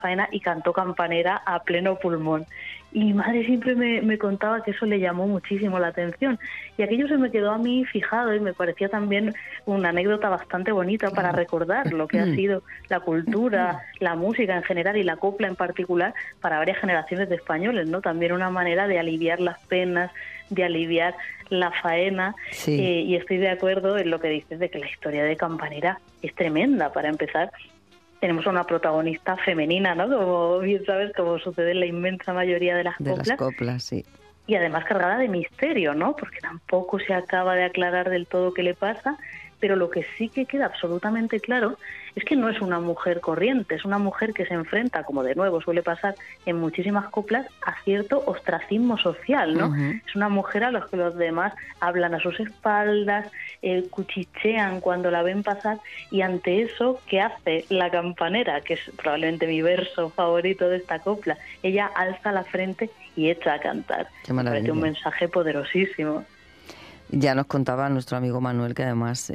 faena y cantó campanera a pleno pulmón. Y mi madre siempre me contaba que eso le llamó muchísimo la atención. Y aquello se me quedó a mí fijado y me parecía también una anécdota bastante bonita para recordar lo que ha sido la cultura, la música en general y la copla en particular para varias generaciones de españoles, ¿no? También una manera de aliviar las penas, de aliviar la faena. Sí. Y estoy de acuerdo en lo que dices de que la historia de Campanera es tremenda. Para empezar, tenemos una protagonista femenina, ¿no? Como bien sabes, como sucede en la inmensa mayoría de las coplas. De las coplas, sí. Y además cargada de misterio, ¿no? Porque tampoco se acaba de aclarar del todo qué le pasa, pero lo que sí que queda absolutamente claro es que no es una mujer corriente, es una mujer que se enfrenta, como de nuevo suele pasar en muchísimas coplas, a cierto ostracismo social, ¿no? Es una mujer a la que los demás hablan a sus espaldas, cuchichean cuando la ven pasar, y ante eso, ¿qué hace la campanera? Que es probablemente mi verso favorito de esta copla. Ella alza la frente y echa a cantar. Qué Me maravilla. parece un mensaje poderosísimo. Ya nos contaba nuestro amigo Manuel que además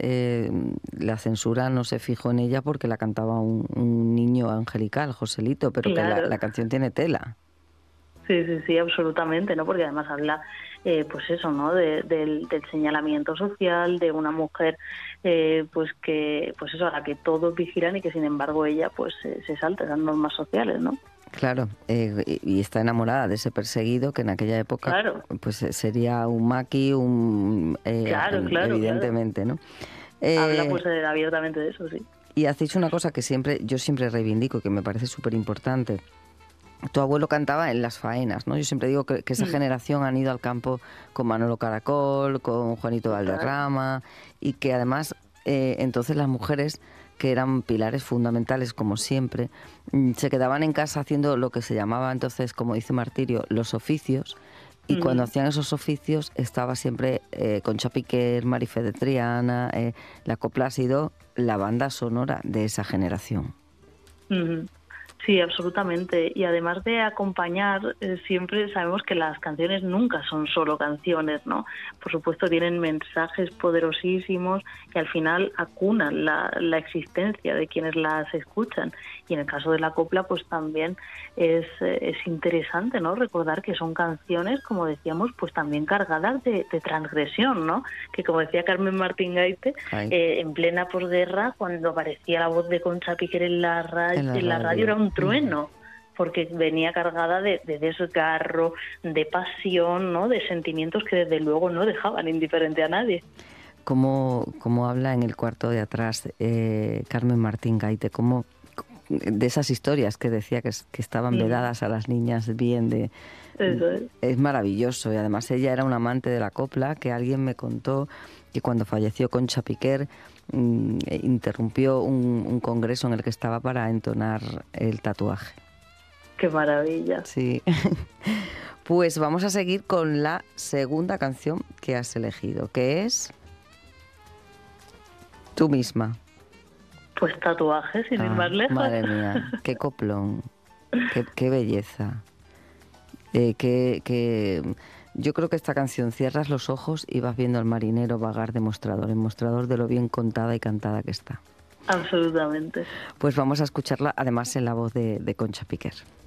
la censura no se fijó en ella porque la cantaba un niño angelical, Joselito, pero Claro. que la canción tiene tela. Sí, absolutamente, ¿no? Porque además habla, pues eso, ¿no? Del señalamiento social de una mujer, pues que, pues eso, a la que todos vigilan y que sin embargo ella, pues se salta esas normas sociales, ¿no? Claro, y está enamorada de ese perseguido que en aquella época, claro, pues sería un maqui, claro, evidentemente, ¿no? Habla pues abiertamente de eso, sí. Y hacéis una cosa que yo siempre reivindico, que me parece súper importante. Tu abuelo cantaba en las faenas, ¿no? Yo siempre digo que esa generación han ido al campo con Manolo Caracol, con Juanito Valderrama, y que además entonces las mujeres, que eran pilares fundamentales como siempre, se quedaban en casa haciendo lo que se llamaba entonces, como dice Martirio, los oficios. Y cuando hacían esos oficios estaba siempre Concha Piquer, Marifé de Triana. La copla ha sido la banda sonora de esa generación. Sí, absolutamente. Y además de acompañar, siempre sabemos que las canciones nunca son solo canciones, ¿no? Por supuesto tienen mensajes poderosísimos que al final acunan la existencia de quienes las escuchan. Y en el caso de la copla, pues también es interesante, ¿no? Recordar que son canciones, como decíamos, pues también cargadas de transgresión, ¿no? Que como decía Carmen Martín Gaite, en plena posguerra, cuando aparecía la voz de Concha Piquer en la radio era un trueno, porque venía cargada de desgarro, de pasión, ¿no? De sentimientos que desde luego no dejaban indiferente a nadie. Como habla en el cuarto de atrás Carmen Martín Gaite, como de esas historias que decía que estaban vedadas a las niñas bien de... Eso es maravilloso, y además ella era una amante de la copla, que alguien me contó que cuando falleció Concha Piquer interrumpió un congreso en el que estaba para entonar el tatuaje. ¡Qué maravilla! Sí. Pues vamos a seguir con la segunda canción que has elegido, que es Tú misma. Pues Tatuaje, sin ir más lejos. Madre mía, qué coplón, qué belleza. Yo creo que esta canción, cierras los ojos y vas viendo al marinero vagar de mostrador en mostrador de lo bien contada y cantada que está. Absolutamente. Pues vamos a escucharla además en la voz de Concha Piquer.